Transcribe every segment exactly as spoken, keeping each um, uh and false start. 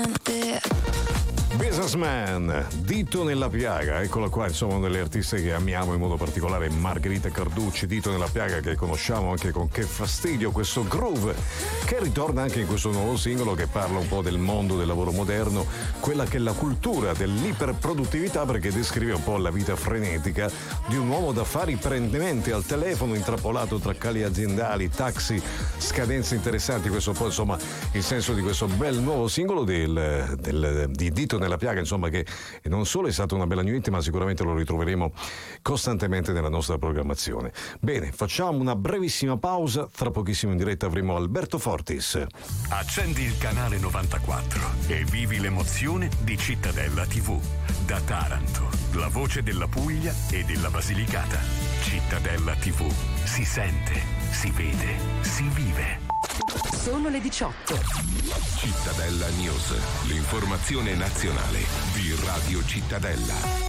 Businessman, dito nella piaga, eccola qua, insomma, una delle artiste che amiamo in modo particolare, Margherita Carducci, dito nella piaga, che conosciamo anche con Che fastidio, questo groove che ritorna anche in questo nuovo singolo che parla un po' del mondo del lavoro moderno, quella che è la cultura dell'iperproduttività, perché descrive un po' la vita frenetica di un uomo d'affari prendente al telefono, intrappolato tra cali aziendali, taxi, scadenze interessanti. Questo poi insomma il senso di questo bel nuovo singolo del, del, di Dito nella piaga, insomma, che non solo è stata una bella new hit, ma sicuramente lo ritroveremo costantemente nella nostra programmazione. Bene, facciamo una brevissima pausa, tra pochissimo in diretta avremo Alberto Fortis. Accendi il canale novantaquattro e vivi l'emozione di Cittadella tivù. Da Taranto, la voce della Puglia e della Basilicata. Cittadella tivù, si sente, si vede, si vive. Sono le diciotto. Cittadella News, l'informazione nazionale di Radio Cittadella.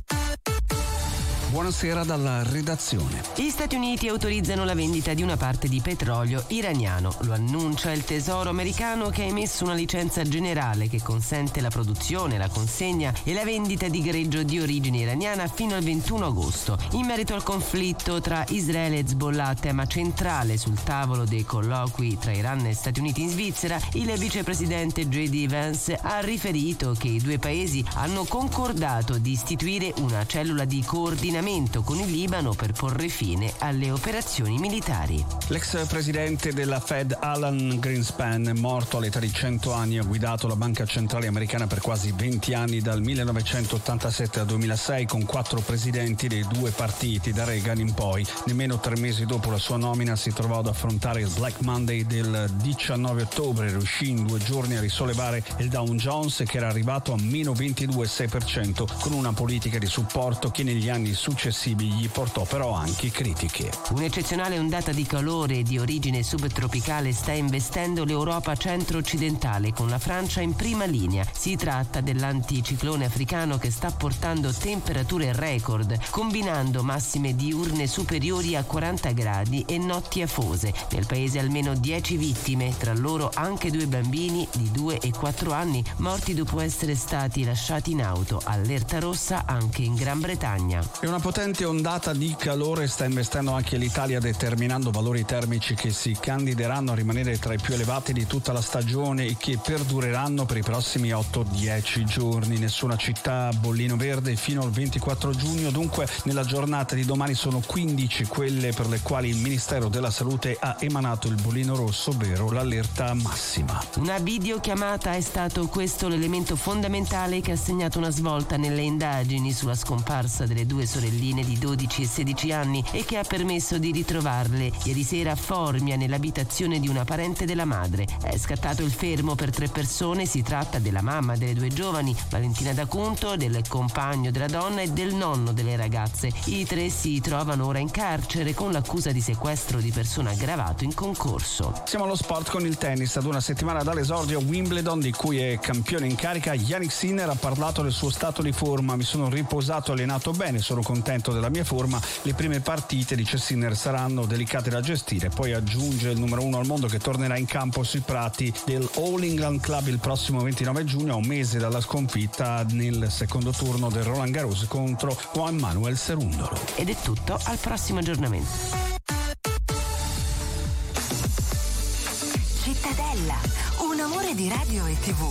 Buonasera dalla redazione. Gli Stati Uniti autorizzano la vendita di una parte di petrolio iraniano. Lo annuncia il Tesoro americano, che ha emesso una licenza generale che consente la produzione, la consegna e la vendita di greggio di origine iraniana fino al ventuno agosto. In merito al conflitto tra Israele e Hezbollah, tema centrale sul tavolo dei colloqui tra Iran e Stati Uniti in Svizzera, il vicepresidente J D Vance ha riferito che i due paesi hanno concordato di istituire una cellula di coordinamento con il Libano per porre fine alle operazioni militari. L'ex presidente della Fed, Alan Greenspan, è morto all'età di cento anni. Ha guidato la banca centrale americana per quasi venti anni, dal millenovecentottantasette al duemilasei, con quattro presidenti dei due partiti, da Reagan in poi. Nemmeno tre mesi dopo la sua nomina si trovò ad affrontare il Black Monday del diciannove ottobre. Riuscì in due giorni a risollevare il Dow Jones, che era arrivato a meno ventidue virgola sei per cento, con una politica di supporto che negli anni successivi gli portò però anche critiche. Un'eccezionale ondata di calore di origine subtropicale sta investendo l'Europa centro-occidentale, con la Francia in prima linea. Si tratta dell'anticiclone africano che sta portando temperature record, combinando massime diurne superiori a quaranta gradi e notti afose. Nel paese almeno dieci vittime, tra loro anche due bambini di due e quattro anni, morti dopo essere stati lasciati in auto. Allerta rossa anche in Gran Bretagna. E una potente ondata di calore sta investendo anche l'Italia, determinando valori termici che si candideranno a rimanere tra i più elevati di tutta la stagione e che perdureranno per i prossimi otto dieci giorni. Nessuna città a bollino verde fino al ventiquattro giugno, dunque nella giornata di domani sono quindici quelle per le quali il Ministero della Salute ha emanato il bollino rosso, ovvero l'allerta massima. Una videochiamata è stato questo l'elemento fondamentale che ha segnato una svolta nelle indagini sulla scomparsa delle due sorelline di dodici e sedici anni e che ha permesso di ritrovarle ieri sera a Formia, nell'abitazione di una parente della madre. È scattato il fermo per tre persone. Si tratta della mamma delle due giovani, Valentina D'Acunto, del compagno della donna e del nonno delle ragazze. I tre si trovano ora in carcere con l'accusa di sequestro di persona aggravato in concorso. Siamo allo sport con il tennis. Ad una settimana dall'esordio a Wimbledon, di cui è campione in carica, Jannik Sinner ha parlato del suo stato di forma. Mi sono riposato e allenato bene, sono contento della mia forma. Le prime partite, dice Sinner, saranno delicate da gestire. Poi aggiunge il numero uno al mondo che tornerà in campo sui prati del All England Club il prossimo ventinove giugno, a un mese dalla sconfitta nel secondo turno del Roland Garros contro Juan Manuel Cerúndolo. Ed è tutto, al prossimo aggiornamento.